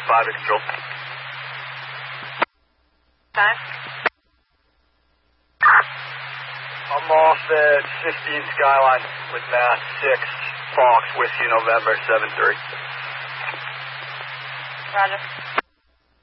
5 to control. Time? I'm off at 15 Skyline with Mass 6, Fox, Whiskey November 7-3. Roger.